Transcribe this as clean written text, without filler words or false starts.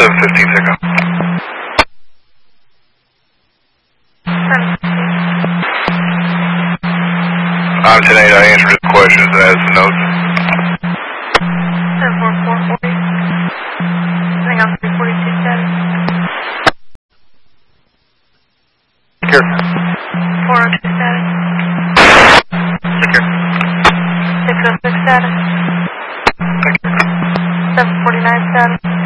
715 pickup. 715. I'm 10-8, I answered the questions and added some notes. 74440. Sitting on 342 status. Secure. 402 status. Secure. 606 status. Thank you. 749 status.